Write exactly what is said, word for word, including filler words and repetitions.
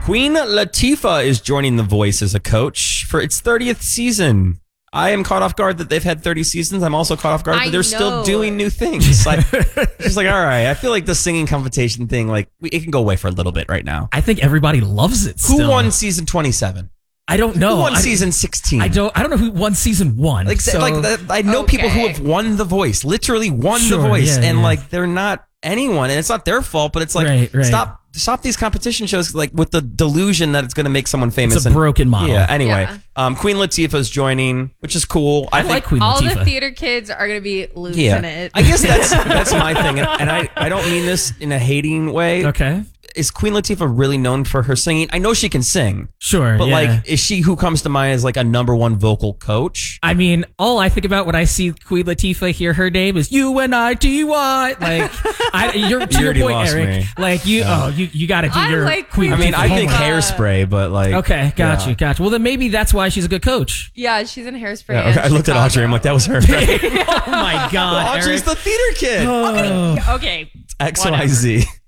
Queen Latifah is joining The Voice as a coach for its thirtieth season. I am caught off guard that they've had thirty seasons. I'm also caught off guard that I they're know. still doing new things. Like, just like, all right, I feel like the singing competition thing, like, it can go away for a little bit right now. I think everybody loves it Who still. won season twenty-seven? I don't know. Who won I, season sixteen? I don't. I don't know who won season one. Like, so, like the, I know Okay. people who have won The Voice, literally won Sure, The Voice, yeah, and yeah. like they're not anyone, and it's not their fault. But it's like, Right, right. stop, stop these competition shows, like with the delusion that it's going to make someone famous. It's a and- broken model. Yeah. Anyway, Yeah. um, Queen Latifah's joining, which is cool. I, I, think. like Queen All Latifah. the theater kids are going to be losing Yeah, it. I guess that's that's my thing, and, and I I don't mean this in a hating way. Okay. Is Queen Latifah really known for her singing? I know she can sing, Sure. but yeah. like, is she who comes to mind as like a number one vocal coach? I mean, all I think about when I see Queen Latifah, hear her name is U N I T Y. Like, I, you're, to You your already point, lost Eric. me. Like, you, oh, you, you got to do I your like Queen. Queen I mean, Latifah I think homework. Hairspray, but like, Okay, got yeah. you, got you. Well, then maybe that's why she's a good coach. Yeah, she's in Hairspray. Yeah, and okay, I looked at Chicago. Audrey. I'm like, that was her. Oh my God, Audrey's Eric. the theater kid. Oh. Okay. X Y Z.